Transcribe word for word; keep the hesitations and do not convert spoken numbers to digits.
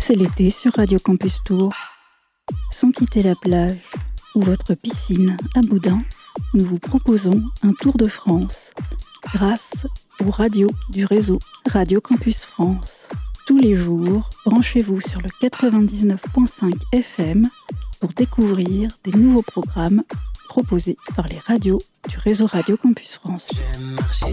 C'est l'été sur Radio Campus Tour. Sans quitter la plage ou votre piscine à Boudin, nous vous proposons un tour de France grâce aux radios du réseau Radio Campus France. Tous les jours, branchez-vous sur le quatre-vingt-dix-neuf virgule cinq F M pour découvrir des nouveaux programmes proposés par les radios du réseau Radio Campus France. J'aime marcher